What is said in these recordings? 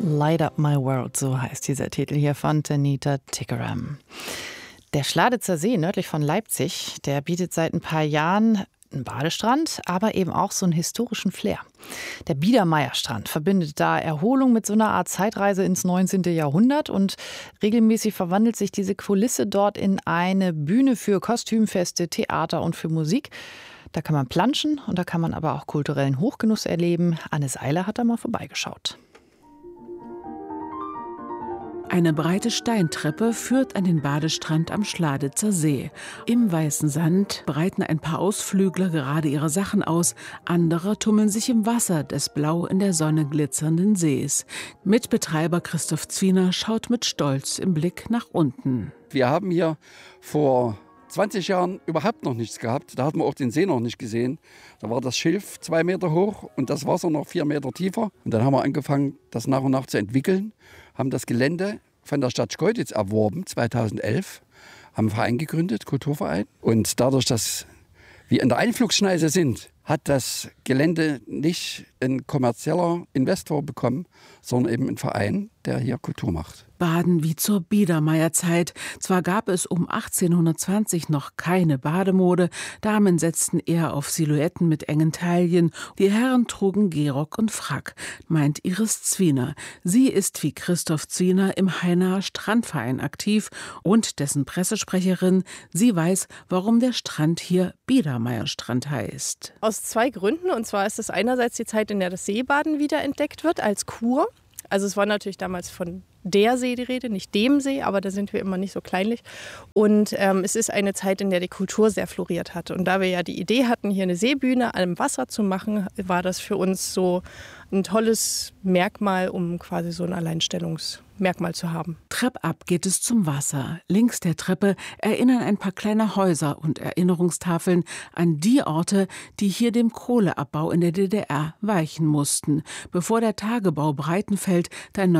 Light Up My World, so heißt dieser Titel hier von Tanita Tikaram. Der Schladitzer See nördlich von Leipzig, der bietet seit ein paar Jahren einen Badestrand, aber eben auch so einen historischen Flair. Der Biedermeierstrand verbindet da Erholung mit so einer Art Zeitreise ins 19. Jahrhundert und regelmäßig verwandelt sich diese Kulisse dort in eine Bühne für Kostümfeste, Theater und für Musik. Da kann man planschen und da kann man aber auch kulturellen Hochgenuss erleben. Anne Seiler hat da mal vorbeigeschaut. Eine breite Steintreppe führt an den Badestrand am Schladitzer See. Im weißen Sand breiten ein paar Ausflügler gerade ihre Sachen aus. Andere tummeln sich im Wasser des blau in der Sonne glitzernden Sees. Mitbetreiber Christoph Zwiener schaut mit Stolz im Blick nach unten. Wir haben hier vor 20 Jahren überhaupt noch nichts gehabt. Da hatten wir auch den See noch nicht gesehen. Da war das Schilf 2 Meter hoch und das Wasser noch 4 Meter tiefer. Und dann haben wir angefangen, das nach und nach zu entwickeln, haben das Gelände von der Stadt Schkeuditz erworben, 2011, haben einen Verein gegründet, Kulturverein. Und dadurch, dass wir in der Einflugsschneise sind, hat das Gelände nicht ein kommerzieller Investor bekommen, sondern eben ein Verein, der hier Kultur macht. Baden wie zur Biedermeierzeit. Zwar gab es um 1820 noch keine Bademode, Damen setzten eher auf Silhouetten mit engen Taillen, die Herren trugen Gehrock und Frack, meint Iris Zwiener. Sie ist wie Christoph Zwiener im Hainaer Strandverein aktiv und dessen Pressesprecherin. Sie weiß, warum der Strand hier Biedermeierstrand heißt. Aus 2 Gründen. Und zwar ist es einerseits die Zeit, in der das Seebaden wiederentdeckt wird als Kur. Also es war natürlich damals von der See die Rede, nicht dem See, aber da sind wir immer nicht so kleinlich. Und es ist eine Zeit, in der die Kultur sehr floriert hat. Und da wir ja die Idee hatten, hier eine Seebühne am Wasser zu machen, war das für uns so ein tolles Merkmal, um quasi so ein Alleinstellungsmerkmal zu haben. Treppab geht es zum Wasser. Links der Treppe erinnern ein paar kleine Häuser und Erinnerungstafeln an die Orte, die hier dem Kohleabbau in der DDR weichen mussten, bevor der Tagebau Breitenfeld dann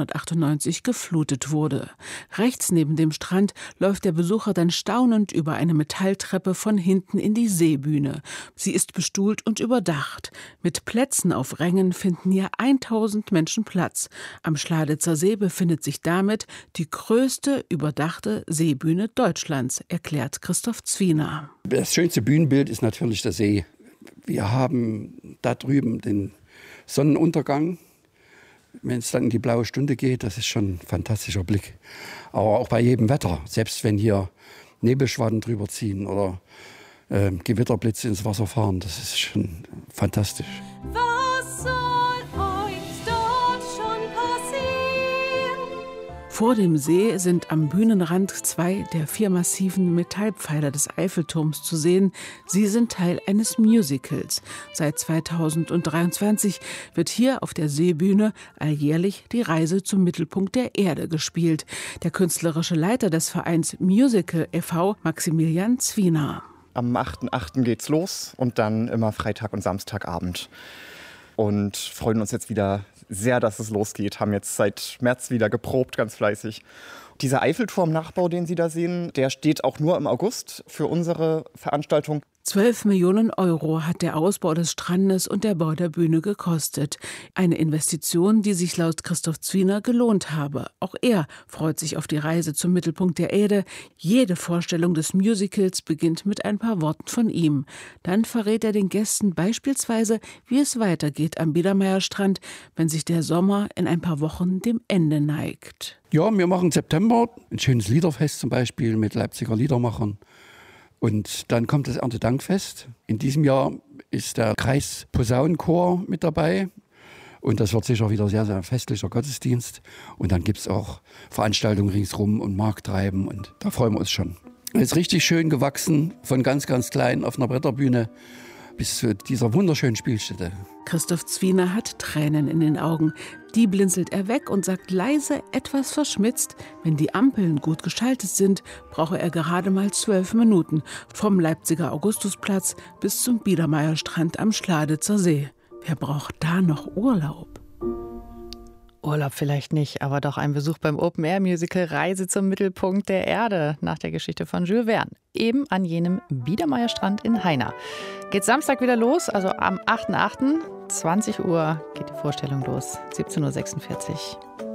1998 geflutet wurde. Rechts neben dem Strand läuft der Besucher dann staunend über eine Metalltreppe von hinten in die Seebühne. Sie ist bestuhlt und überdacht. Mit Plätzen auf Rängen finden hier 1000 Menschen Platz. Am Schladitzer See befindet sich damit die größte überdachte Seebühne Deutschlands, erklärt Christoph Zwiener. Das schönste Bühnenbild ist natürlich der See. Wir haben da drüben den Sonnenuntergang. Wenn es dann in die blaue Stunde geht, das ist schon ein fantastischer Blick. Aber auch bei jedem Wetter, selbst wenn hier Nebelschwaden drüber ziehen oder Gewitterblitze ins Wasser fahren, das ist schon fantastisch. Was soll uns dort schon passieren? Vor dem See sind am Bühnenrand 2 der 4 massiven Metallpfeiler des Eiffelturms zu sehen. Sie sind Teil eines Musicals. Seit 2023 wird hier auf der Seebühne alljährlich die Reise zum Mittelpunkt der Erde gespielt. Der künstlerische Leiter des Vereins Musical e.V., Maximilian Zwiener. Am 8.8. geht's los und dann immer Freitag und Samstagabend. Und freuen uns jetzt wieder sehr, dass es losgeht. Haben jetzt seit März wieder geprobt, ganz fleißig. Dieser Eiffelturm-Nachbau, den Sie da sehen, der steht auch nur im August für unsere Veranstaltung. 12 Millionen Euro hat der Ausbau des Strandes und der Bau der Bühne gekostet. Eine Investition, die sich laut Christoph Zwiener gelohnt habe. Auch er freut sich auf die Reise zum Mittelpunkt der Erde. Jede Vorstellung des Musicals beginnt mit ein paar Worten von ihm. Dann verrät er den Gästen beispielsweise, wie es weitergeht am Biedermeierstrand, wenn sich der Sommer in ein paar Wochen dem Ende neigt. Ja, wir machen im September ein schönes Liederfest zum Beispiel mit Leipziger Liedermachern. Und dann kommt das Erntedankfest. In diesem Jahr ist der Kreisposaunenchor mit dabei. Und das wird sicher wieder sehr, sehr festlicher Gottesdienst. Und dann gibt es auch Veranstaltungen ringsrum und Markttreiben. Und da freuen wir uns schon. Es ist richtig schön gewachsen, von ganz, ganz klein auf einer Bretterbühne bis zu dieser wunderschönen Spielstätte. Christoph Zwiener hat Tränen in den Augen. Die blinzelt er weg und sagt leise, etwas verschmitzt, wenn die Ampeln gut geschaltet sind, brauche er gerade mal 12 Minuten vom Leipziger Augustusplatz bis zum Biedermeierstrand am Schladitzer See. Wer braucht da noch Urlaub? Urlaub vielleicht nicht, aber doch ein Besuch beim Open-Air-Musical Reise zum Mittelpunkt der Erde nach der Geschichte von Jules Verne. Eben an jenem Biedermeierstrand in Haina. Geht Samstag wieder los, also am 8.8. 20 Uhr geht die Vorstellung los, 17:46 Uhr.